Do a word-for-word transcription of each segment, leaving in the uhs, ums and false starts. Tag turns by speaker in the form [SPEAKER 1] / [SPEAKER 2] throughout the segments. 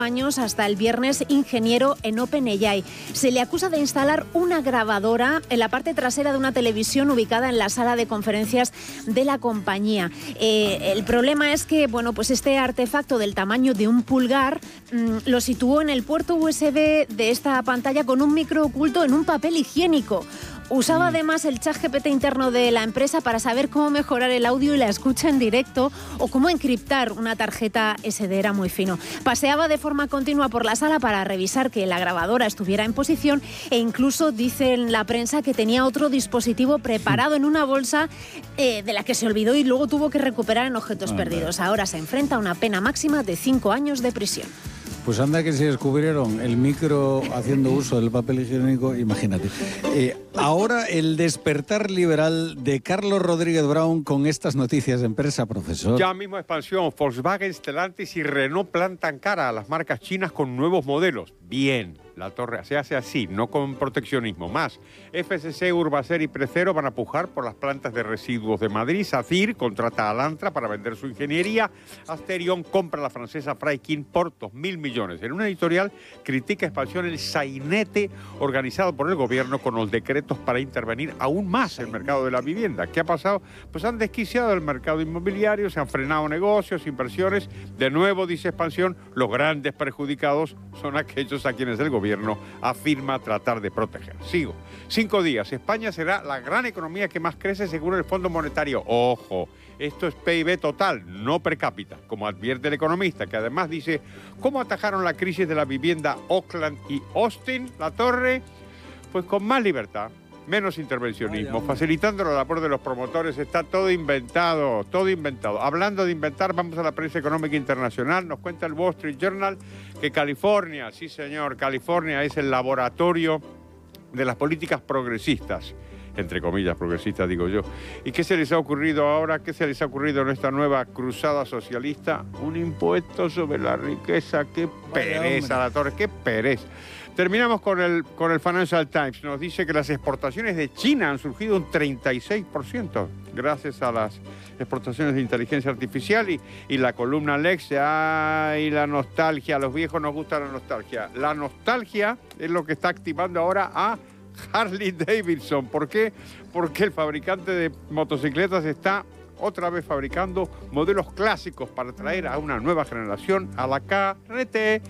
[SPEAKER 1] años hasta el viernes ingeniero en OpenAI. Se le acusa de instalar una grabadora en la parte trasera de una televisión ubicada en la sala de conferencias de la compañía. Eh, el problema es que, bueno, pues este artefacto del tamaño de un pulgar mmm, lo situó en el puerto U S B de esta pantalla con un micro oculto en un papel higiénico. Usaba además el chat G P T interno de la empresa para saber cómo mejorar el audio y la escucha en directo o cómo encriptar una tarjeta ese de, era muy fino. Paseaba de forma continua por la sala para revisar que la grabadora estuviera en posición e incluso dice en la prensa que tenía otro dispositivo preparado en una bolsa eh, de la que se olvidó y luego tuvo que recuperar en objetos perdidos. Ahora se enfrenta a una pena máxima de cinco años de prisión.
[SPEAKER 2] Pues anda que se descubrieron el micro haciendo uso del papel higiénico, imagínate. Eh, ahora el despertar liberal de Carlos Rodríguez Brown con estas noticias de empresa, profesor.
[SPEAKER 3] Ya mismo expansión, Volkswagen, Stellantis y Renault plantan cara a las marcas chinas con nuevos modelos. Bien, la torre se hace así, no con proteccionismo. Más, F C C, Urbacer y Precero van a pujar por las plantas de residuos de Madrid. SACIR contrata a Alantra para vender su ingeniería. Asterion compra a la francesa Freikin por dos mil millones. En una editorial critica expansión el sainete organizado por el gobierno con los decretos para intervenir aún más en el mercado de la vivienda. ¿Qué ha pasado? Pues han desquiciado el mercado inmobiliario, se han frenado negocios, inversiones. De nuevo, dice expansión, los grandes perjudicados son aquellos a quienes el gobierno afirma tratar de proteger. Sigo. Cinco días. España será la gran economía que más crece según el Fondo Monetario. Ojo, esto es P I B total, no per cápita, como advierte el economista, que además dice, ¿cómo atajaron la crisis de la vivienda Oakland y Austin, la torre? Pues con más libertad, menos intervencionismo, facilitando la labor de los promotores. Está todo inventado, todo inventado. Hablando de inventar, vamos a la prensa económica internacional. Nos cuenta el Wall Street Journal que California, sí señor, California es el laboratorio de las políticas progresistas, entre comillas progresistas digo yo. ¿Y qué se les ha ocurrido ahora? ¿Qué se les ha ocurrido en esta nueva cruzada socialista? Un impuesto sobre la riqueza. ¡Qué pereza, la torre! ¡Qué pereza! Terminamos con el, con el Financial Times. Nos dice que las exportaciones de China han surgido un treinta y seis por ciento gracias a las exportaciones de inteligencia artificial y, y la columna Lex. ¡Ay, la nostalgia! A los viejos nos gusta la nostalgia. La nostalgia es lo que está activando ahora a Harley Davidson. ¿Por qué? Porque el fabricante de motocicletas está otra vez fabricando modelos clásicos para traer a una nueva generación a la carretera.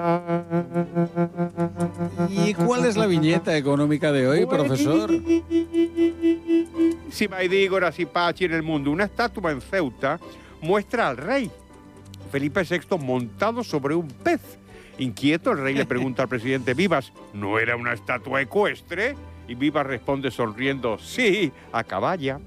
[SPEAKER 2] ¿Y cuál es la viñeta económica de hoy, profesor?
[SPEAKER 3] Si Maidígora, si Pachi en el mundo. Una estatua en Ceuta muestra al rey Felipe sexto montado sobre un pez. Inquieto, el rey le pregunta al presidente Vivas, ¿no era una estatua ecuestre? Y Vivas responde sonriendo, sí, a caballa.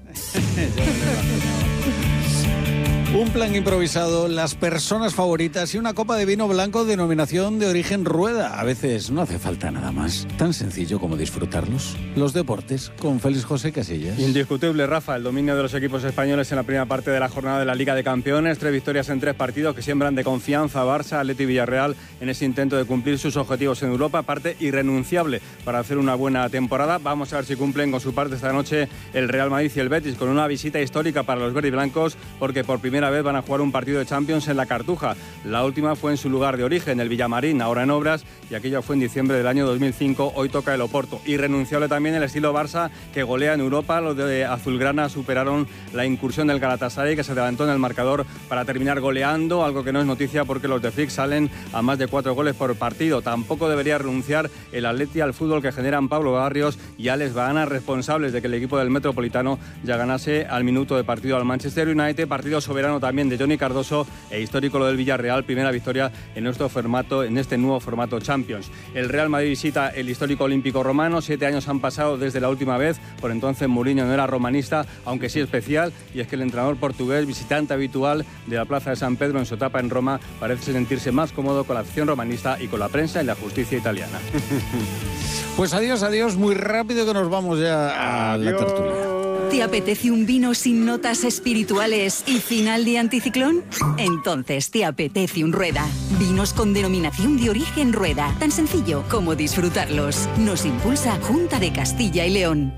[SPEAKER 2] Un plan improvisado, las personas favoritas y una copa de vino blanco denominación de origen Rueda. A veces no hace falta nada más. Tan sencillo como disfrutarlos. Los deportes con Félix José Casillas.
[SPEAKER 4] Indiscutible, Rafa, el dominio de los equipos españoles en la primera parte de la jornada de la Liga de Campeones. Tres victorias en tres partidos que siembran de confianza a Barça, Atleti y Villarreal en ese intento de cumplir sus objetivos en Europa. Parte irrenunciable para hacer una buena temporada. Vamos a ver si cumplen con su parte esta noche el Real Madrid y el Betis con una visita histórica para los verdiblancos porque por primera vez van a jugar un partido de Champions en la Cartuja. La última fue en su lugar de origen, el Villamarín, ahora en obras, y aquella fue en diciembre del año dos mil cinco. Hoy toca el Oporto. Irrenunciable también el estilo Barça, que golea en Europa. Los de azulgrana superaron la incursión del Galatasaray, que se levantó en el marcador para terminar goleando, algo que no es noticia porque los de Flick salen a más de cuatro goles por partido. Tampoco debería renunciar el Atleti al fútbol que generan Pablo Barrios y Alex Baena, responsables de que el equipo del Metropolitano ya ganase al minuto de partido al Manchester United. Partido soberano también de Johnny Cardoso e histórico lo del Villarreal, primera victoria en nuestro formato, en este nuevo formato Champions. El Real Madrid visita el histórico Olímpico Romano. Siete años han pasado desde la última vez. Por entonces Mourinho no era romanista, aunque sí especial, y es que el entrenador portugués, visitante habitual de la Plaza de San Pedro en su etapa en Roma, parece sentirse más cómodo con la afición romanista y con la prensa y la justicia italiana.
[SPEAKER 2] Pues adiós, adiós, muy rápido que nos vamos ya a la tertulia.
[SPEAKER 5] ¿Te apetece un vino sin notas espirituales y final de anticiclón? Entonces te apetece un Rueda. Vinos con denominación de origen Rueda. Tan sencillo como disfrutarlos. Nos impulsa Junta de Castilla y León.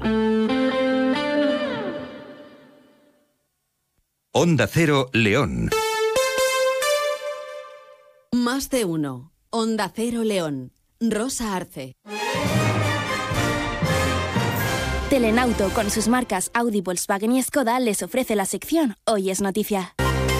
[SPEAKER 6] Onda Cero, León.
[SPEAKER 7] Más de uno.
[SPEAKER 6] Onda Cero León. Rosa Arce.
[SPEAKER 7] Telenauto, con sus marcas Audi, Volkswagen y Skoda, les ofrece la sección Hoy es Noticia.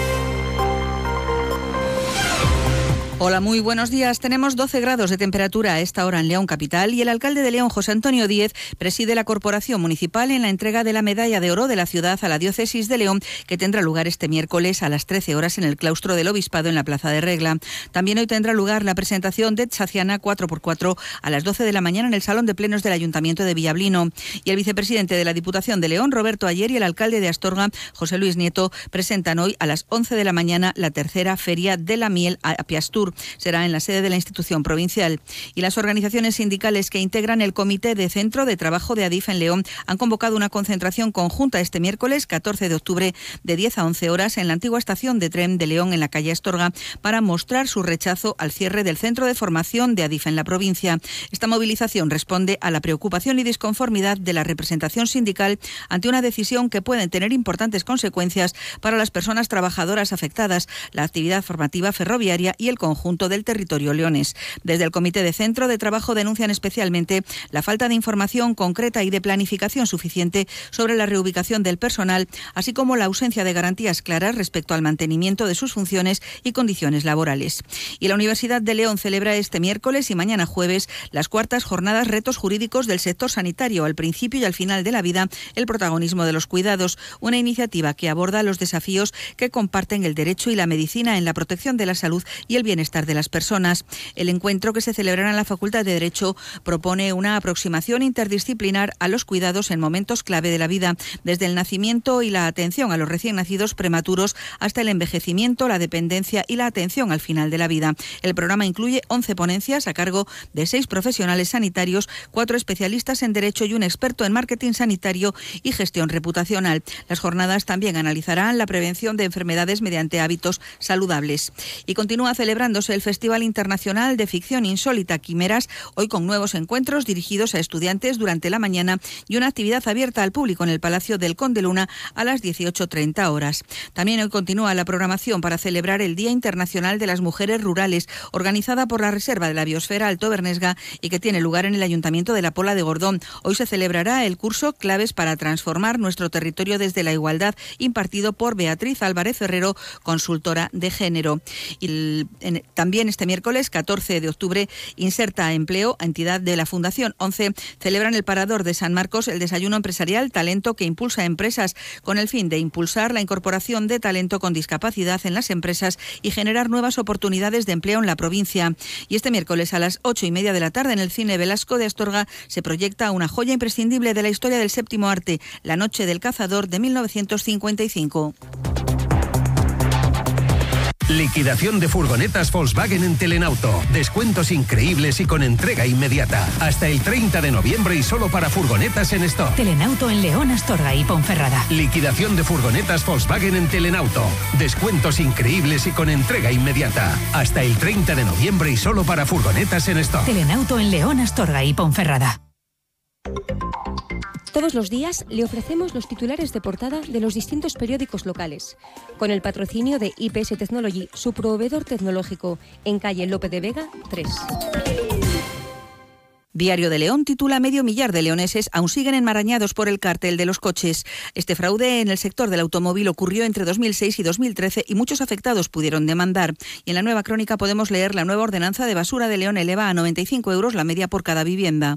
[SPEAKER 8] Hola, muy buenos días. Tenemos doce grados de temperatura a esta hora en León capital y el alcalde de León, José Antonio Díez, preside la corporación municipal en la entrega de la medalla de oro de la ciudad a la diócesis de León, que tendrá lugar este miércoles a las trece horas en el claustro del obispado en la Plaza de Regla. También hoy tendrá lugar la presentación de Tzaciana cuatro por cuatro a las doce de la mañana en el Salón de Plenos del Ayuntamiento de Villablino. Y el vicepresidente de la Diputación de León, Roberto Ayer, y el alcalde de Astorga, José Luis Nieto, presentan hoy a las once de la mañana la tercera Feria de la Miel a Piastur. Será en la sede de la institución provincial. Y las organizaciones sindicales que integran el Comité de Centro de Trabajo de Adif en León han convocado una concentración conjunta este miércoles catorce de octubre de diez a once horas en la antigua estación de tren de León en la calle Astorga para mostrar su rechazo al cierre del centro de formación de Adif en la provincia. Esta movilización responde a la preocupación y disconformidad de la representación sindical ante una decisión que puede tener importantes consecuencias para las personas trabajadoras afectadas, la actividad formativa ferroviaria y el conjunto del territorio leonés. Desde el Comité de Centro de Trabajo denuncian especialmente la falta de información concreta y de planificación suficiente sobre la reubicación del personal, así como la ausencia de garantías claras respecto al mantenimiento de sus funciones y condiciones laborales. Y la Universidad de León celebra este miércoles y mañana jueves las cuartas jornadas Retos Jurídicos del Sector Sanitario, al principio y al final de la vida, el protagonismo de los cuidados, una iniciativa que aborda los desafíos que comparten el derecho y la medicina en la protección de la salud y el bienestar de las personas. El encuentro, que se celebrará en la Facultad de Derecho, propone una aproximación interdisciplinar a los cuidados en momentos clave de la vida, desde el nacimiento y la atención a los recién nacidos prematuros hasta el envejecimiento, la dependencia y la atención al final de la vida. El programa incluye once ponencias a cargo de seis profesionales sanitarios, cuatro especialistas en Derecho y un experto en marketing sanitario y gestión reputacional. Las jornadas también analizarán la prevención de enfermedades mediante hábitos saludables. Y continúa celebrándose el Festival Internacional de Ficción Insólita Quimeras, hoy con nuevos encuentros dirigidos a estudiantes durante la mañana y una actividad abierta al público en el Palacio del Conde Luna a las dieciocho treinta horas. También hoy continúa la programación para celebrar el Día Internacional de las Mujeres Rurales, organizada por la Reserva de la Biosfera Alto Bernesga y que tiene lugar en el Ayuntamiento de La Pola de Gordón. Hoy se celebrará el curso Claves para transformar nuestro territorio desde la igualdad, impartido por Beatriz Álvarez Ferrero, consultora de género. Y el, en, también este miércoles catorce de octubre, Inserta Empleo, entidad de la Fundación once, celebra en el Parador de San Marcos el desayuno empresarial Talento, que impulsa empresas, con el fin de impulsar la incorporación de talento con discapacidad en las empresas y generar nuevas oportunidades de empleo en la provincia. Y este miércoles a las ocho y media de la tarde en el Cine Velasco de Astorga se proyecta una joya imprescindible de la historia del séptimo arte, La Noche del Cazador, de mil novecientos cincuenta y cinco.
[SPEAKER 9] Liquidación de furgonetas Volkswagen en Telenauto. Descuentos increíbles y con entrega inmediata. Hasta el treinta de noviembre y solo para furgonetas en stock.
[SPEAKER 10] Telenauto en León, Astorga y Ponferrada.
[SPEAKER 9] Liquidación de furgonetas Volkswagen en Telenauto. Descuentos increíbles y con entrega inmediata. Hasta el treinta de noviembre y solo para furgonetas en stock.
[SPEAKER 10] Telenauto en León, Astorga y Ponferrada.
[SPEAKER 11] Todos los días le ofrecemos los titulares de portada de los distintos periódicos locales, con el patrocinio de I P S Technology, su proveedor tecnológico, en calle Lope de Vega tres.
[SPEAKER 8] Diario de León titula: medio millar de leoneses aún siguen enmarañados por el cártel de los coches. Este fraude en el sector del automóvil ocurrió entre dos mil seis y dos mil trece y muchos afectados pudieron demandar. Y en la Nueva Crónica podemos leer: la nueva ordenanza de basura de León eleva a noventa y cinco euros la media por cada vivienda.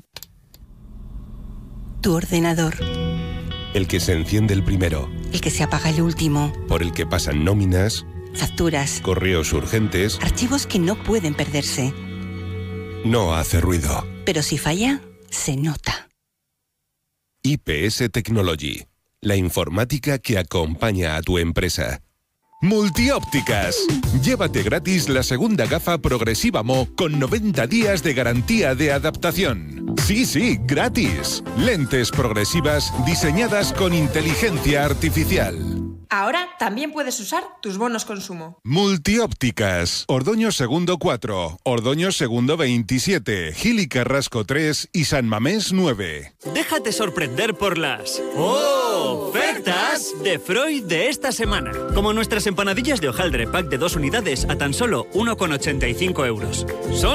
[SPEAKER 12] Tu ordenador.
[SPEAKER 13] El que se enciende el primero.
[SPEAKER 12] El que se apaga el último.
[SPEAKER 13] Por el que pasan nóminas.
[SPEAKER 12] Facturas.
[SPEAKER 13] Correos urgentes.
[SPEAKER 12] Archivos que no pueden perderse.
[SPEAKER 13] No hace ruido.
[SPEAKER 12] Pero si falla, se nota.
[SPEAKER 13] I P S Technology. La informática que acompaña a tu empresa. Multiópticas. Llévate gratis la segunda gafa Progresiva Mo con noventa días de garantía de adaptación. Sí, sí, gratis. Lentes progresivas diseñadas con inteligencia artificial.
[SPEAKER 14] Ahora también puedes usar tus bonos consumo.
[SPEAKER 13] Multiópticas. Ordoño Segundo cuatro, Ordoño Segundo veintisiete, Gil y Carrasco tres y San Mamés nueve.
[SPEAKER 15] Déjate sorprender por las... ¡Oh! Ofertas de Freud de esta semana. Como nuestras empanadillas de hojaldre pack de dos unidades a tan solo uno con ochenta y cinco euros. Son